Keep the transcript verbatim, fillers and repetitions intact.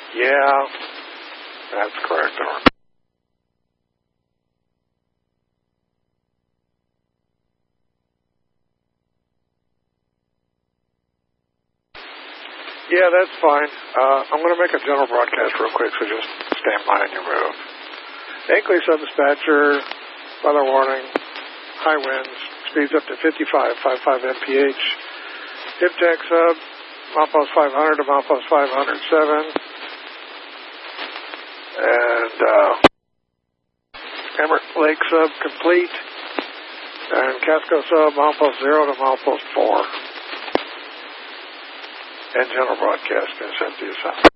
Yeah, that's correct, Norm. Yeah, that's fine. Uh, I'm going to make a general broadcast real quick, so just stand by on your move. Ankle Subdispatcher, weather warning, high winds, speeds up to fifty-five point five five M P H. Diptech sub, Milepost five hundred to Milepost five hundred seven. And uh, Emmerich Lake sub complete. And Casco sub, Milepost zero to Milepost four. And general broadcast is sent to you.